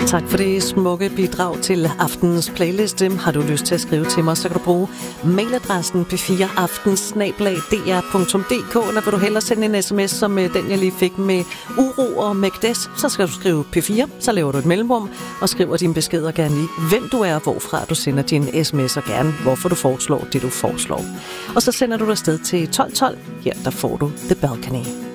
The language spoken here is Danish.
Tak for det smukke bidrag til aftenens playliste. Har du lyst til at skrive til mig, så kan du bruge mailadressen p4aftens@dr.dk, eller vil du hellere sende en sms som den, jeg lige fik med uro og Mægdes, så skal du skrive P4, så laver du et mellemrum og skriver dine beskeder gerne i, hvem du er, hvorfra du sender din sms, og gerne hvorfor du foreslår det, du foreslår. Og så sender du dig afsted til 1212. Her der får du The Balcony.